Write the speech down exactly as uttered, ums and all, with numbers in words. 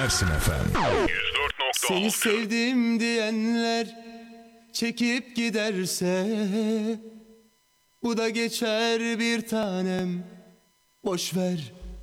Ersin Efem. Seni sevdim diyenler çekip giderse bu da geçer bir tanem. Boş ver,